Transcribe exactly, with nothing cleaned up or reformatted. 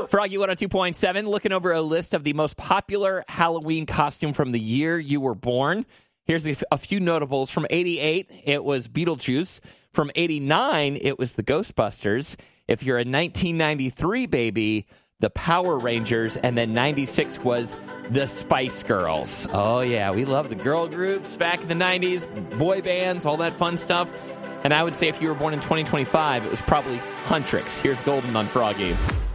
Froggy one oh two point seven, looking over a list of the most popular Halloween costume from the year you were born. Here's a, a few notables. From eighty-eight, it was Beetlejuice. From eighty-nine, it was the Ghostbusters. If you're a nineteen ninety-three baby, the Power Rangers. And then ninety-six was the Spice Girls. Oh, yeah, we love the girl groups back in the nineties, boy bands, all that fun stuff. And I would say if you were born in twenty twenty-five, it was probably Huntrix. Here's Golden on Froggy.